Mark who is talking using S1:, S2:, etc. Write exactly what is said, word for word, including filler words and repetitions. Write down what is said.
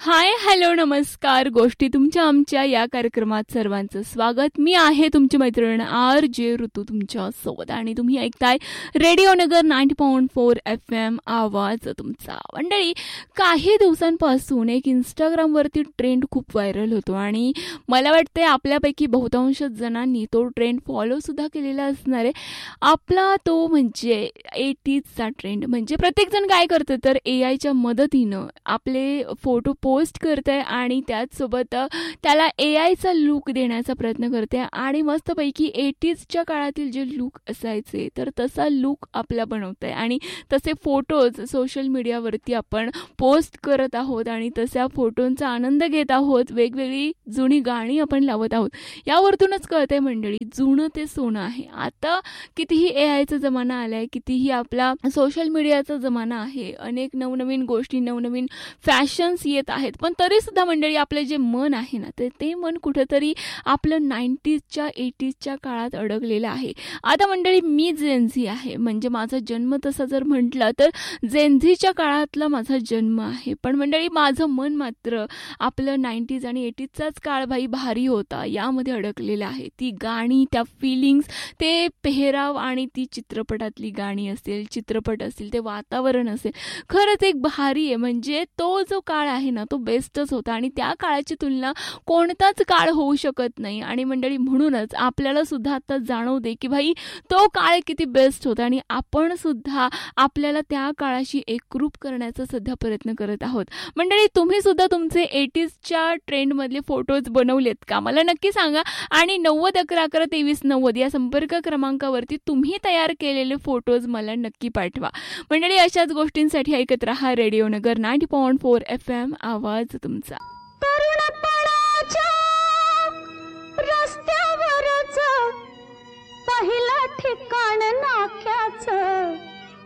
S1: हाय, hello, नमस्कार. गोष्टी तुमच्या आमच्या या कार्यक्रमात सर्वांचं स्वागत. मी आहे तुमची मैत्रीण आर जे ऋतू तुमच्या सोबत आणि तुम्ही ऐकताय रेडिओ नगर ninety point four F M आवाज तुमचा. मंडळी, काही दिवसांपासून एक इंस्टाग्रामवरती ट्रेंड खूप व्हायरल होतो आणि मला वाटते आपल्यापैकी बहुतांश जणांनी तो ट्रेंड फॉलो सुद्धा केलेला असणार आहे. आपला तो म्हणजे एटीजचा ट्रेंड. म्हणजे प्रत्येकजण काय करतं तर ए आयच्या मदतीनं आपले फोटो पोस्ट करते आणि त्याचसोबत त्याला ए आयचा लुक देण्याचा प्रयत्न करते आणि मस्तपैकी एटीजच्या काळातील जे लुक असायचे तर तसा लुक आपला बनवत आहे आणि तसे फोटोज सोशल मीडियावरती आपण पोस्ट करत आहोत आणि तशा फोटोंचा आनंद घेत आहोत. वेगवेगळी जुनी गाणी आपण लावत आहोत. यावरतूनच कळते मंडळी, जुनं ते सोनं आहे. आता कितीही ए आयचा जमाना आला आहे, कितीही आपला सोशल मीडियाचा जमाना आहे, अनेक नवनवीन गोष्टी, नवनवीन फॅशन्स येत आहेत, पण तरी सुद्धा मंडळी आपलं जे मन आहे ना ते ते मन कुठेतरी आपलं नाईन्टीजच्या एटीजच्या काळात अडकलेलं आहे. आता मंडळी मी जेनझी आहे, म्हणजे माझा जन्म तसा जर म्हटलं तर जेनझीच्या काळातला माझा जन्म आहे. पण मंडळी माझं मन मात्र आपलं नाईन्टीज आणि एटीजचाच काळ भाई भारी होता यामध्ये अडकलेलं आहे. ती गाणी, त्या फिलिंग्स, ते पेहराव आणि ती चित्रपटातली गाणी असेल, चित्रपट असेल, ते वातावरण असेल, खरंच एक भारी आहे. म्हणजे तो जो काळ आहे ना तो बेस्टच होता आणि त्या काळाची तुलना कोणताच काळ होऊ शकत नाही. आणि मंडळी म्हणूनच आपल्याला सुद्धा आता जाणवू दे की भाई तो काळ किती बेस्ट होता आणि आपण सुद्धा आपल्याला त्या काळाशी एकरूप करण्याचा सध्या प्रयत्न करत आहोत. मंडळी, तुम्ही सुद्धा तुमचे एटीजच्या ट्रेंडमधले फोटोज बनवलेत का? मला नक्की सांगा. आणि नव्वद अकरा अकरा तेवीस नव्वद या संपर्क क्रमांकावरती तुम्ही तयार केलेले फोटोज मला नक्की पाठवा. मंडळी, अशाच गोष्टींसाठी ऐकत रहा रेडिओ नगर ninety point four F M आवाज तुमचा.
S2: तरुणपणाच्या रस्त्यावरच पहिलं ठिकाण नाक्याचं